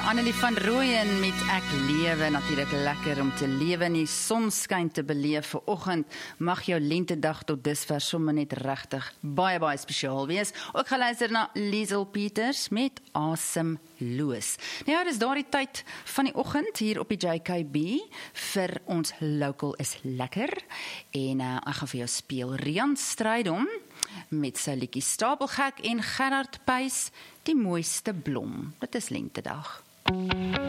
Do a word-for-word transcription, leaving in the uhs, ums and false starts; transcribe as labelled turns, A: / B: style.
A: Annelie van Rooyen met Ek Lewe, natuurlik lekker om te lewe en die sonskyn te beleef. Vanoggend mag jou lentedag tot dusver sommer net regtig baie baie spesiaal wees. Ook geluister na Liesel Peters met Asemloos. Nou ja, dis daardie tyd van die oggend hier op die J K B vir ons Local is Lekker. En uh, ek gaan vir jou speel Rian Strydom met sy liedjie Stapelgek en Gerard Pys, Die Mooiste Blom. Dit is lentedag.